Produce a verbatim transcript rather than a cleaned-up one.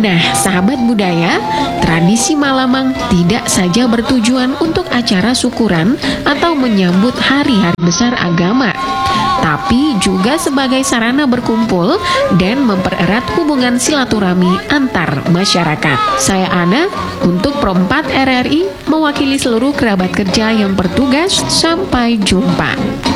Nah, sahabat budaya, tradisi Malamang tidak saja bertujuan untuk acara syukuran atau menyambut hari-hari besar agama, tapi juga sebagai sarana berkumpul dan mempererat hubungan silaturahmi antar masyarakat. Saya Ana, untuk Pro empat R R I, mewakili seluruh kerabat kerja yang bertugas. Sampai jumpa.